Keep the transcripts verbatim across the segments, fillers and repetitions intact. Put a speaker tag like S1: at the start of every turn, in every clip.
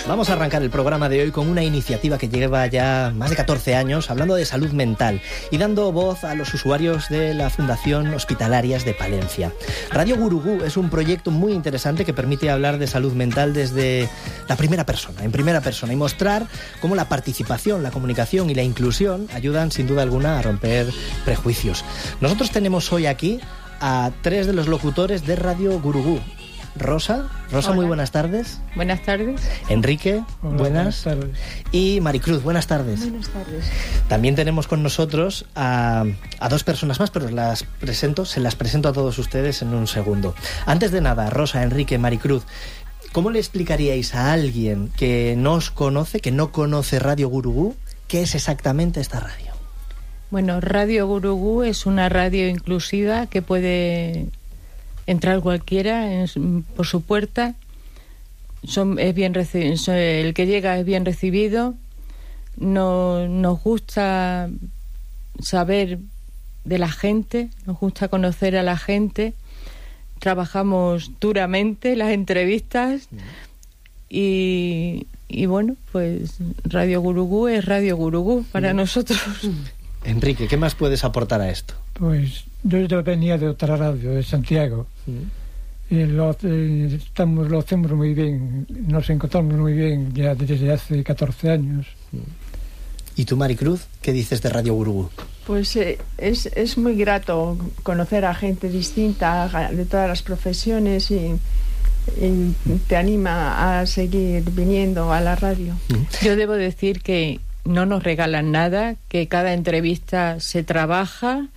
S1: Vamos a arrancar el programa de hoy con una iniciativa que lleva ya más de catorce años hablando de salud mental y dando voz a los usuarios de la Fundación Hospitalarias de Palencia. Radio Gurugú es un proyecto muy interesante que permite hablar de salud mental desde la primera persona, en primera persona, y mostrar cómo la participación, la comunicación y la inclusión ayudan sin duda alguna a romper prejuicios. Nosotros tenemos hoy aquí a tres de los locutores de Radio Gurugú. Rosa, Rosa, hola. Muy buenas tardes.
S2: Buenas tardes.
S1: Enrique,
S3: hola,
S1: buenas.
S3: buenas tardes.
S1: Y Maricruz, buenas tardes.
S2: Buenas tardes.
S1: También tenemos con nosotros a, a dos personas más, pero las presento, se las presento a todos ustedes en un segundo. Antes de nada, Rosa, Enrique, Maricruz, ¿cómo le explicaríais a alguien que no os conoce, que no conoce Radio Gurugú, qué es exactamente esta radio?
S2: Bueno, Radio Gurugú es una radio inclusiva que puede entrar cualquiera en, por su puerta. Son, es bien reci- son, el que llega es bien recibido. No, nos gusta saber de la gente, nos gusta conocer a la gente. Trabajamos duramente las entrevistas y, y bueno, pues Radio Gurugú es Radio Gurugú para nosotros.
S1: Enrique, ¿qué más puedes aportar a esto?
S3: Pues yo ya venía de otra radio, de Santiago, mm. y lo, eh, estamos, lo hacemos muy bien, nos encontramos muy bien ya desde hace catorce años.
S1: ¿Y tú, Maricruz, qué dices de Radio Gurugú?
S4: Pues eh, es, es muy grato conocer a gente distinta, de todas las profesiones, y, y te anima a seguir viniendo a la radio.
S2: Mm. Yo debo decir que no nos regalan nada, que cada entrevista se trabaja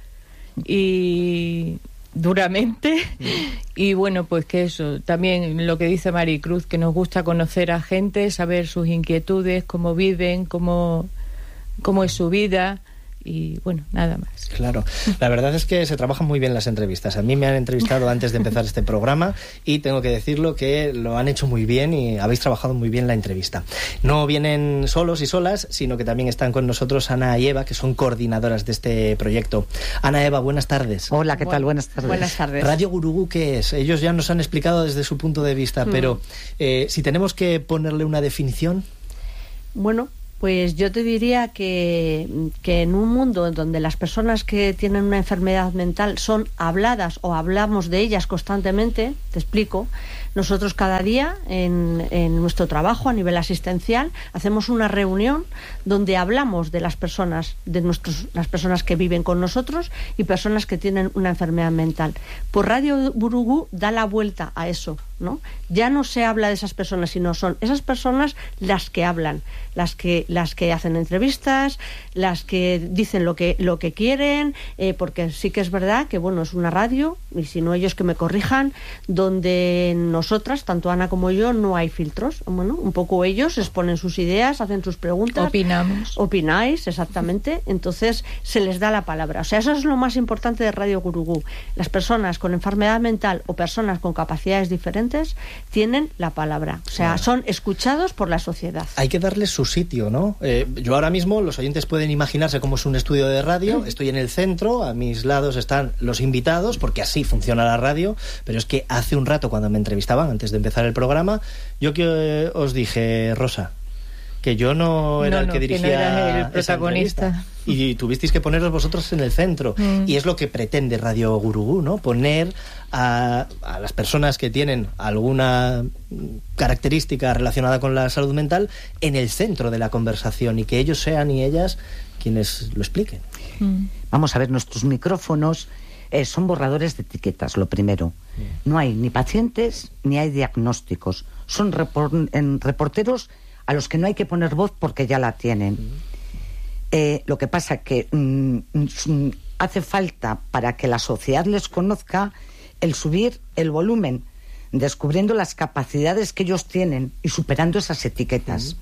S2: y duramente mm. y bueno, pues que eso, también lo que dice Maricruz, que nos gusta conocer a gente, saber sus inquietudes, cómo viven, cómo, cómo es su vida. Y bueno, nada más.
S1: Claro, la verdad es que se trabajan muy bien las entrevistas. A mí me han entrevistado antes de empezar este programa y tengo que decirlo que lo han hecho muy bien y habéis trabajado muy bien la entrevista. No vienen solos y solas, sino que también están con nosotros Ana y Eva, que son coordinadoras de este proyecto. Ana, Eva, buenas tardes.
S5: Hola, ¿qué tal? Buenas tardes.
S2: Buenas tardes.
S1: Radio Gurugú, ¿qué es? Ellos ya nos han explicado desde su punto de vista, mm. pero eh, si tenemos que ponerle una definición.
S6: Bueno, pues yo te diría que, que en un mundo en donde las personas que tienen una enfermedad mental son habladas o hablamos de ellas constantemente, te explico, nosotros cada día en, en nuestro trabajo a nivel asistencial hacemos una reunión donde hablamos de las personas, de nuestros, las personas que viven con nosotros y personas que tienen una enfermedad mental. Pues Radio Gurugú da la vuelta a eso, ¿no? Ya no se habla de esas personas, sino son esas personas las que hablan, las que las que hacen entrevistas, las que dicen lo que lo que quieren, eh, porque sí que es verdad que bueno, es una radio, y si no ellos que me corrijan, donde nosotras, tanto Ana como yo, no hay filtros. Bueno, un poco ellos exponen sus ideas, hacen sus preguntas,
S2: opinamos,
S6: opináis, exactamente, entonces se les da la palabra. O sea, eso es lo más importante de Radio Gurugú. Las personas con enfermedad mental o personas con capacidades diferentes tienen la palabra, o sea, claro, son escuchados por la sociedad.
S1: Hay que darles su sitio, ¿no? Eh, yo ahora mismo, los oyentes pueden imaginarse cómo es un estudio de radio, estoy en el centro, a mis lados están los invitados, porque así funciona la radio, pero es que hace un rato cuando me entrevistaban, antes de empezar el programa, yo que eh, os dije, Rosa, que yo no era
S2: no,
S1: el
S2: no,
S1: que dirigía
S2: que no eras el protagonista.
S1: Y tuvisteis que poneros vosotros en el centro. Mm. Y es lo que pretende Radio Gurugú, ¿no? Poner a, a las personas que tienen alguna característica relacionada con la salud mental en el centro de la conversación y que ellos sean y ellas quienes lo expliquen.
S5: Mm. Vamos a ver, nuestros micrófonos eh, son borradores de etiquetas, lo primero. Mm. No hay ni pacientes ni hay diagnósticos. Son repor- en reporteros a los que no hay que poner voz porque ya la tienen. Mm. Eh, lo que pasa que mm, mm, hace falta, para que la sociedad les conozca, el subir el volumen, descubriendo las capacidades que ellos tienen y superando esas etiquetas. Mm.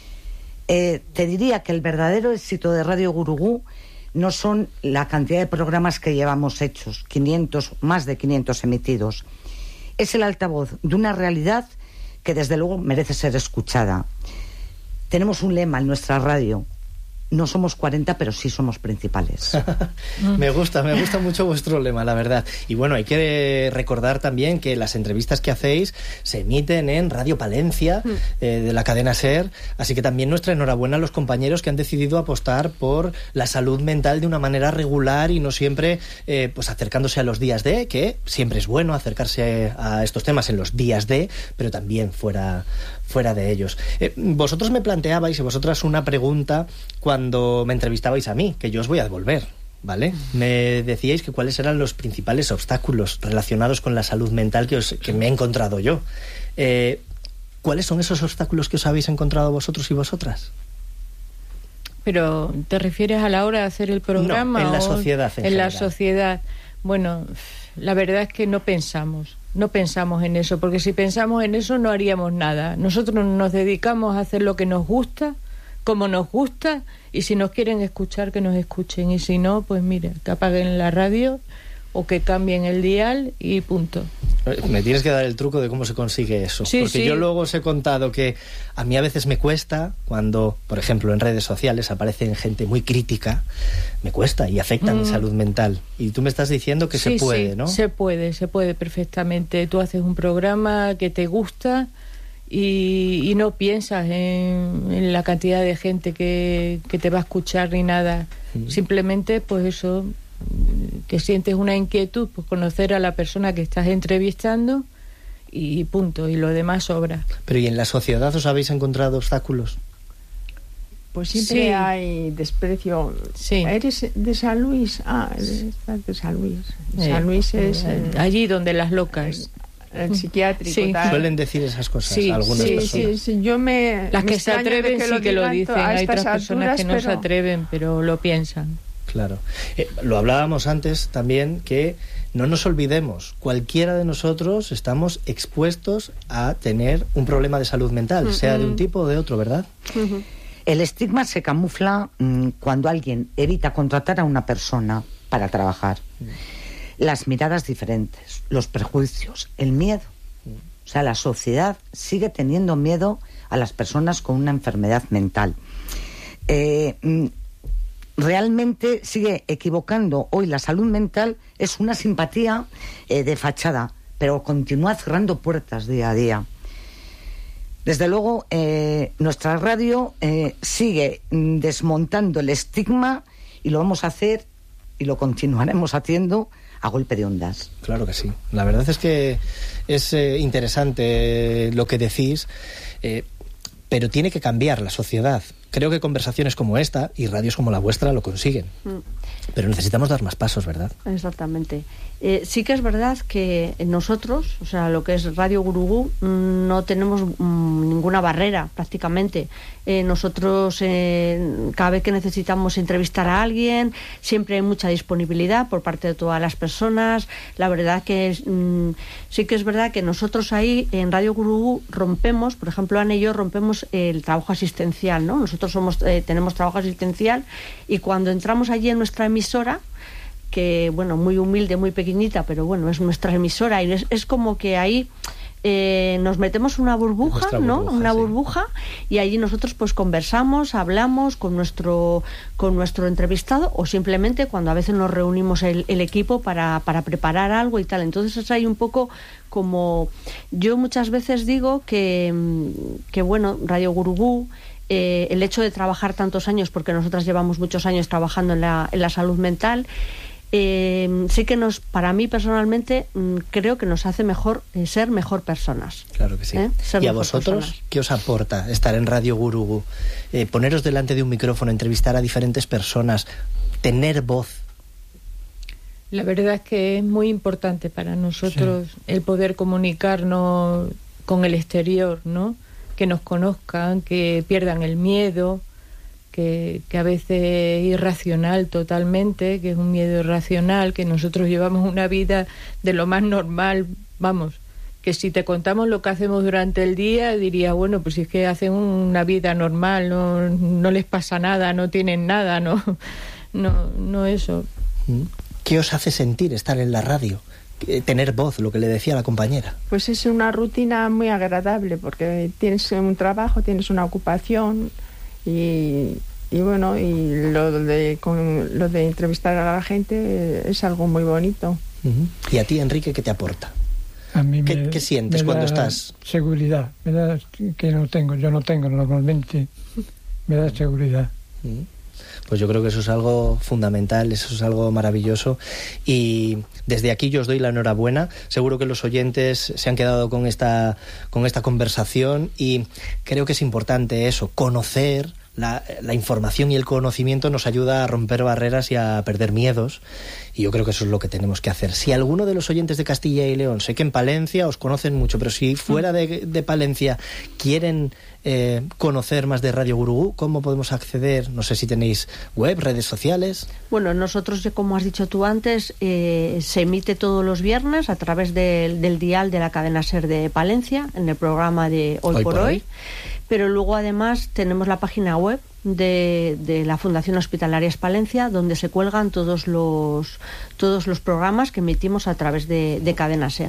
S5: Eh, te diría que el verdadero éxito de Radio Gurugú no son la cantidad de programas que llevamos hechos, quinientos, más de quinientos emitidos. Es el altavoz de una realidad que desde luego merece ser escuchada. Tenemos un lema en nuestra radio: no somos cuarenta, pero sí somos principales.
S1: Me gusta, me gusta mucho vuestro lema, la verdad. Y bueno, hay que recordar también que las entrevistas que hacéis se emiten en Radio Palencia, eh, de la cadena SER, así que también nuestra enhorabuena a los compañeros que han decidido apostar por la salud mental de una manera regular y no siempre eh, pues acercándose a los días de, que siempre es bueno acercarse a estos temas en los días de, pero también fuera, fuera de ellos. Eh, vosotros me planteabais, y vosotras, una pregunta cuando me entrevistabais a mí, que yo os voy a devolver, ¿vale? Me decíais que cuáles eran los principales obstáculos relacionados con la salud mental que, os, que me he encontrado yo. Eh, ¿Cuáles son esos obstáculos que os habéis encontrado vosotros y vosotras?
S2: Pero, ¿te refieres a la hora de hacer el programa?
S1: No, en la
S2: o
S1: sociedad en
S2: En
S1: general.
S2: la sociedad. Bueno, la verdad es que no pensamos, no pensamos en eso, porque si pensamos en eso no haríamos nada. Nosotros nos dedicamos a hacer lo que nos gusta, como nos gusta, y si nos quieren escuchar, que nos escuchen, y si no, pues mira, que apaguen la radio o que cambien el dial y punto.
S1: Me tienes que dar el truco de cómo se consigue eso,
S2: Sí,
S1: porque
S2: sí.
S1: yo luego os he contado que a mí a veces me cuesta cuando, por ejemplo, en redes sociales aparecen gente muy crítica, me cuesta y afecta a mi
S2: Mm.
S1: salud mental. Y tú me estás diciendo que
S2: Sí,
S1: se puede,
S2: sí,
S1: ¿no?
S2: se puede, se puede perfectamente. Tú haces un programa que te gusta y, y no piensas en, en la cantidad de gente que, que te va a escuchar ni nada.
S1: Mm.
S2: Simplemente, pues eso, que sientes una inquietud por conocer a la persona que estás entrevistando y punto, y lo demás sobra.
S1: Pero ¿y en la sociedad os habéis encontrado obstáculos?
S4: Pues siempre
S2: Sí.
S4: hay desprecio.
S2: Sí.
S4: ¿Eres de San Luis? Ah, eres de San Luis.
S2: Eh,
S4: San Luis es
S2: eh,
S4: eh,
S2: allí donde las locas.
S4: el psiquiátrico.
S2: Sí.
S4: tal.
S1: Suelen decir esas cosas
S2: Sí,
S1: algunas
S4: Sí,
S1: personas.
S4: sí, sí, yo me.
S2: Las
S4: me
S2: que se
S4: extraño de
S2: atreven sí que lo
S4: digan
S2: dicen,
S4: a
S2: hay
S4: estas
S2: otras personas
S4: alturas,
S2: que no se
S4: pero-
S2: atreven, pero lo piensan.
S1: Claro. Eh, lo hablábamos antes también, que no nos olvidemos, cualquiera de nosotros estamos expuestos a tener un problema de salud mental, sea de un tipo o de otro, ¿verdad?
S4: Ujú.
S5: El estigma se camufla mm, cuando alguien evita contratar a una persona para trabajar. Las miradas diferentes, los prejuicios, el miedo. O sea, la sociedad sigue teniendo miedo a las personas con una enfermedad mental. Eh, mm, realmente sigue equivocando. Hoy la salud mental es una simpatía eh, de fachada, pero continúa cerrando puertas día a día. Desde luego, eh, nuestra radio eh, sigue mm, desmontando el estigma y lo vamos a hacer y lo continuaremos haciendo a golpe de ondas.
S1: Claro que sí. La verdad es que es eh, interesante lo que decís, eh, pero tiene que cambiar la sociedad. Creo que conversaciones como esta y radios como la vuestra lo consiguen.
S6: Mm.
S1: Pero necesitamos dar más pasos, ¿verdad?
S6: Exactamente. Eh, sí que es verdad que nosotros, o sea, lo que es Radio Gurugú, mm, no tenemos mm, ninguna barrera prácticamente. Eh, nosotros, eh, cada vez que necesitamos entrevistar a alguien, siempre hay mucha disponibilidad por parte de todas las personas. La verdad que es, mm, sí que es verdad que nosotros ahí en Radio Gurugú rompemos, por ejemplo, Ana y yo rompemos el trabajo asistencial, ¿no? Nosotros somos, eh, tenemos trabajo asistencial y cuando entramos allí en nuestra emisora, que bueno, muy humilde, muy pequeñita, pero bueno, es nuestra emisora y es, es como que ahí eh, nos metemos una burbuja,
S1: Nuestra
S6: ¿no?
S1: burbuja,
S6: Una
S1: sí.
S6: burbuja y allí nosotros pues conversamos, hablamos con nuestro con nuestro entrevistado o simplemente cuando a veces nos reunimos el, el equipo para, para preparar algo y tal. Entonces es ahí un poco como yo muchas veces digo que, que bueno, Radio Gurugú, eh, el hecho de trabajar tantos años, porque nosotras llevamos muchos años trabajando en la, en la salud mental, Eh, sí que nos, para mí personalmente, mm, creo que nos hace mejor eh, ser mejor personas.
S1: Claro que sí.
S6: ¿Eh? Ser
S1: ¿Y a
S6: mejor
S1: vosotros
S6: personas.
S1: qué os aporta estar en Radio Gurugú? Eh, poneros delante de un micrófono, entrevistar a diferentes personas, tener voz.
S2: La verdad es que es muy importante para nosotros sí. el poder comunicarnos con el exterior, ¿no? Que nos conozcan, que pierdan el miedo, que, que a veces es irracional totalmente, que es un miedo irracional, que nosotros llevamos una vida de lo más normal, vamos, que si te contamos lo que hacemos durante el día, dirías, bueno, pues si es que hacen una vida normal, no, no les pasa nada, no tienen nada, no, no, no eso.
S1: ¿Qué os hace sentir estar en la radio? Tener voz, lo que le decía la compañera.
S4: Pues es una rutina muy agradable porque tienes un trabajo, tienes una ocupación y, y bueno, y lo de, con, lo de entrevistar a la gente es algo muy bonito.
S1: Uh-huh. ¿Y a ti, Enrique, qué te aporta?
S3: A mí
S1: ¿Qué,
S3: me,
S1: ¿Qué sientes
S3: me
S1: cuando
S3: da
S1: estás...?
S3: Seguridad, me da que no tengo, yo no tengo normalmente, me da seguridad.
S1: Uh-huh. Pues yo creo que eso es algo fundamental, eso es algo maravilloso, y desde aquí yo os doy la enhorabuena. Seguro que los oyentes se han quedado con esta, con esta conversación, y creo que es importante eso, conocer. La, la información y el conocimiento nos ayuda a romper barreras y a perder miedos, y yo creo que eso es lo que tenemos que hacer. Si alguno de los oyentes de Castilla y León, sé que en Palencia os conocen mucho, pero si fuera de, de Palencia quieren eh, conocer más de Radio Gurugú, ¿cómo podemos acceder? No sé si tenéis web, redes sociales.
S6: Bueno, nosotros, como has dicho tú antes, eh, se emite todos los viernes a través del, del dial de la cadena SER de Palencia, en el programa de Hoy, hoy por, por hoy. hoy. Pero luego además tenemos la página web de, de la Fundación Hospitalarias Palencia, donde se cuelgan todos los todos los programas que emitimos a través de, de Cadena SER.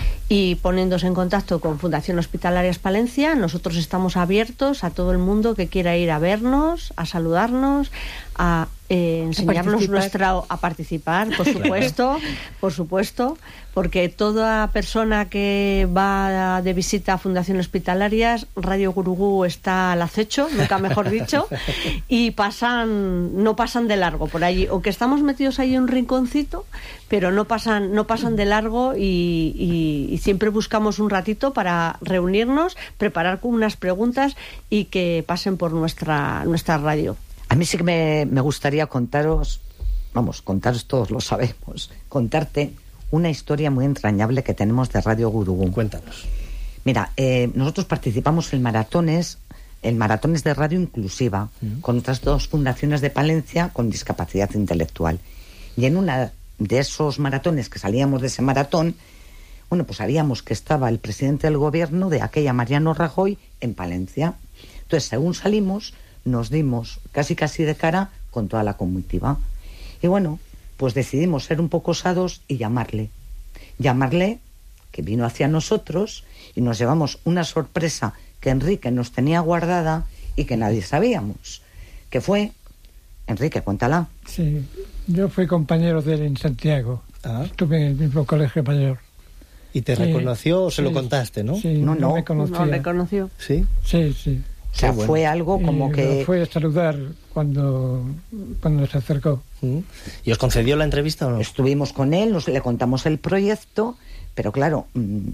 S6: Y poniéndose en contacto con Fundación Hospitalarias Palencia, nosotros estamos abiertos a todo el mundo que quiera ir a vernos, a saludarnos, a eh, enseñarnos a nuestra a participar, por supuesto, por supuesto, porque toda persona que va de visita a Fundación Hospitalarias, Radio Gurugú está al acecho, nunca mejor dicho, y pasan, no pasan de largo por allí, aunque estamos metidos ahí en un rinconcito, pero no pasan, no pasan de largo, y, y, y siempre buscamos un ratito para reunirnos, preparar con unas preguntas y que pasen por nuestra nuestra radio.
S5: A mí sí que me, me gustaría contaros, vamos, contaros, todos lo sabemos, contarte una historia muy entrañable que tenemos de Radio Gurugú.
S1: Cuéntanos.
S5: Mira, eh, nosotros participamos en maratones, en maratones de radio inclusiva, uh-huh. con otras dos fundaciones de Palencia con discapacidad intelectual. Y en una de esos maratones, que salíamos de ese maratón, bueno, pues sabíamos que estaba el presidente del gobierno de aquella, Mariano Rajoy, en Palencia. Entonces, según salimos, nos dimos casi casi de cara con toda la comitiva. Y bueno, pues decidimos ser un poco osados y llamarle. Llamarle, que vino hacia nosotros, y nos llevamos una sorpresa que Enrique nos tenía guardada y que nadie sabíamos. Que fue... Enrique, cuéntala.
S3: Sí, yo fui compañero de él en Santiago. Ah. Estuve en el mismo colegio mayor.
S1: ¿Y te sí, reconoció o se sí, lo contaste, no?
S3: Sí,
S5: no,
S3: no,
S5: no
S3: me conocía.
S6: No reconoció.
S1: ¿Sí?
S3: Sí, sí.
S5: O sea, bueno. Fue algo como
S3: y
S5: que...
S3: fue a saludar cuando, cuando se acercó.
S1: ¿Y os concedió la entrevista o no?
S5: Estuvimos con él, nos le contamos el proyecto, pero claro,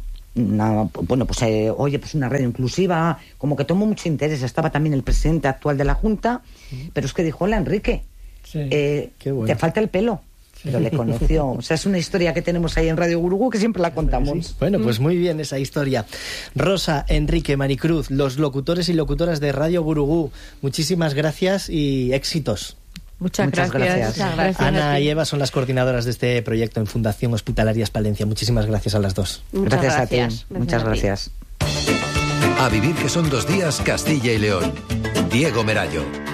S5: una, bueno, pues eh, oye, pues una radio inclusiva, como que tomó mucho interés. Estaba también el presidente actual de la Junta, ¿sí? Pero es que dijo, hola, Enrique,
S3: sí.
S5: eh,
S1: Qué bueno.
S5: Te falta el pelo. Sí. Pero le conoció. O sea, es una historia que tenemos ahí en Radio Gurugú que siempre la contamos.
S1: Sí. Bueno, pues muy bien esa historia. Rosa, Enrique, Maricruz, los locutores y locutoras de Radio Gurugú, muchísimas gracias y éxitos.
S6: Muchas,
S5: Muchas
S6: gracias.
S5: gracias.
S6: Muchas gracias.
S1: Ana y Eva son las coordinadoras de este proyecto en Fundación Hospitalarias Palencia. Muchísimas gracias a las dos.
S5: Muchas gracias, gracias a ti.
S6: Gracias
S5: Muchas
S6: a ti.
S5: gracias.
S7: A vivir que son dos días, Castilla y León. Diego Merallo.